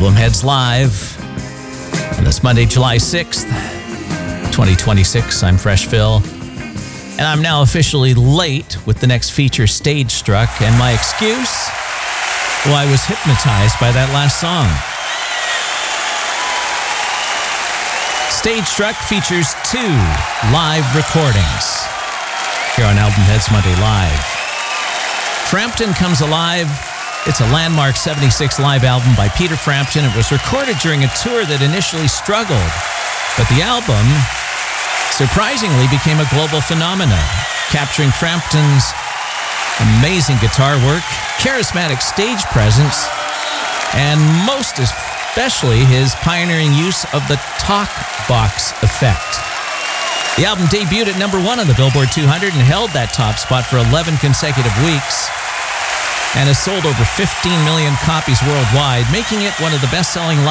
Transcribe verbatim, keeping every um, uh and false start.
Album Heads Live on this Monday, July sixth, twenty twenty-six. I'm Fresh Phil, and I'm now officially late with the next feature, Stage Struck, and my excuse? Well, I was hypnotized by that last song. Stage Struck features two live recordings here on Album Heads Monday Live. Frampton Comes Alive. It's a landmark seventy-six live album by Peter Frampton. It was recorded during a tour that initially struggled, but the album surprisingly became a global phenomenon, capturing Frampton's amazing guitar work, charismatic stage presence, and most especially his pioneering use of the talk box effect. The album debuted at number one on the Billboard two hundred and held that top spot for eleven consecutive weeks, and has sold over fifteen million copies worldwide, making it one of the best-selling live